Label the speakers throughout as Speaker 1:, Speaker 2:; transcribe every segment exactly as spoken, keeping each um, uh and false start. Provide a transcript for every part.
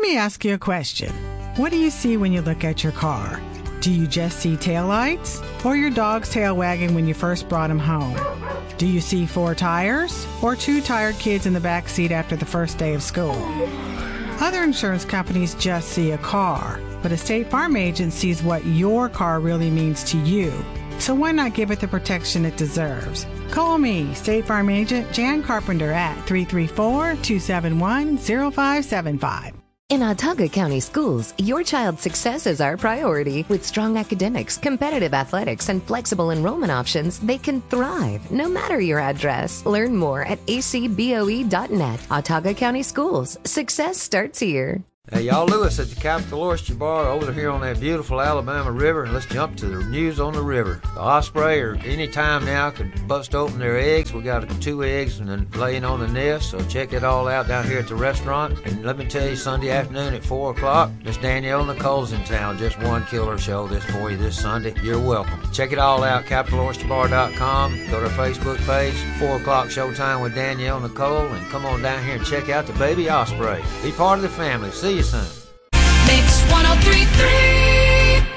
Speaker 1: me ask you a question. What do you see when you look at your car? Do you just see taillights or your dog's tail wagging when you first brought him home? Do you see four tires or two tired kids in the back seat after the first day of school? Other insurance companies just see a car, but a State Farm agent sees what your car really means to you. So why not give it the protection it deserves? Call me, State Farm agent Jan Carpenter at three three four, two seven one, zero five seven five.
Speaker 2: In Autauga County Schools, your child's success is our priority. With strong academics, competitive athletics, and flexible enrollment options, they can thrive no matter your address. Learn more at a c b o e dot net. Autauga County Schools. Success starts here.
Speaker 3: Hey, y'all, Lewis at the Capital Oyster Bar over here on that beautiful Alabama River, and let's jump to the news on the river. The osprey, or any time now, could bust open their eggs. We got two eggs and then laying on the nest, so check it all out down here at the restaurant. And let me tell you, Sunday afternoon at four o'clock, Miss Danielle Nicole's in town. Just one killer show this for you this Sunday. You're welcome. Check it all out, capital oyster bar dot com. Go to our Facebook page, four o'clock showtime with Danielle Nicole, and come on down here and check out the baby osprey. Be part of the family. See you soon.
Speaker 4: Mix one oh three point three.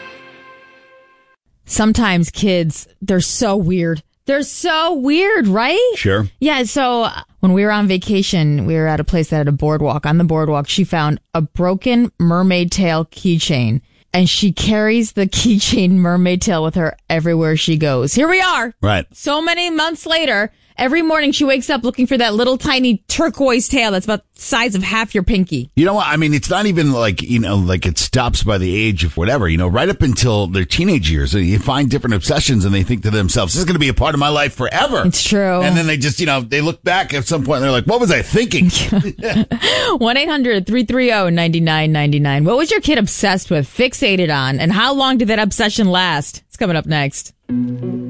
Speaker 5: Sometimes kids, they're so weird. They're so weird, right?
Speaker 6: Sure.
Speaker 5: Yeah, so uh, when we were on vacation, we were at a place that had a boardwalk. On the boardwalk, she found a broken mermaid tail keychain, and she carries the keychain mermaid tail with her everywhere she goes. Here we are.
Speaker 6: Right.
Speaker 5: So many months later, every morning she wakes up looking for that little tiny turquoise tail that's about the size of half your pinky.
Speaker 6: You know what? I mean, it's not even like, you know, like it stops by the age of whatever, you know, right up until their teenage years. You find different obsessions and they think to themselves, this is going to be a part of my life forever.
Speaker 5: It's true.
Speaker 6: And then they just, you know, they look back at some point and they're like, what was I thinking?
Speaker 5: one eight hundred, three three zero, nine nine nine nine. What was your kid obsessed with, fixated on, and how long did that obsession last? It's coming up next.